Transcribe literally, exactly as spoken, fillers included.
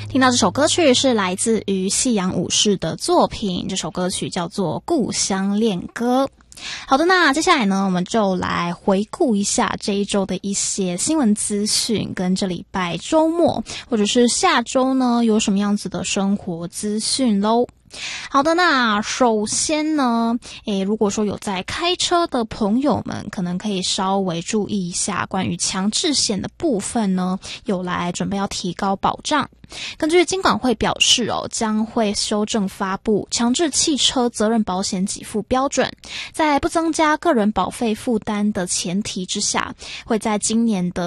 听到这首歌曲是来自于夕阳武士的作品，这首歌曲叫做《故乡恋歌》。好的，那接下来呢，我们就来回顾一下这一周的一些新闻资讯，跟这礼拜周末或者是下周呢有什么样子的生活资讯咯。好的，那首先呢，诶，如果说有在开车的朋友们，可能可以稍微注意一下关于强制险的部分呢，有来准备要提高保障。根据金管会表示哦，将会修正发布强制汽车责任保险给付标准，在不增加个人保费负担的前提之下，会在今年的